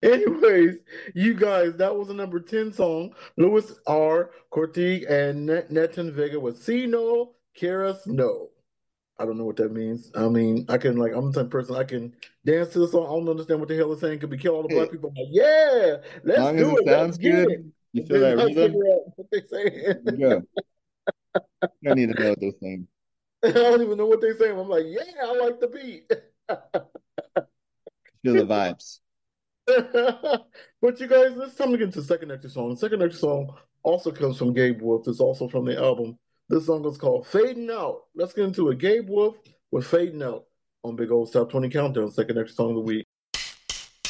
Anyways, you guys, that was a number 10 song. Louis R. Cortez and Netin Vega with See No, Keras No. I don't know what that means. I mean, I can like I'm the type of person I can dance to the song. I don't understand what the hell it's saying. Could be kill all the black Hey, people. I'm like, yeah, as let's long as do it it. Let's sounds get it. good, you But feel then that I rhythm, figure out what they're saying. you go. You don't need to know what they're saying. I don't even know what they're saying. I'm like, yeah, I like the beat. Feel the vibes. But you guys, let's time to get into the second extra song. The second extra song also comes from Gabe Wolf. It's also from the album. This song is called Fading Out. Let's get into it. Gabe Wolf with Fading Out on Big Old Top 20 Countdown, second extra song of the week.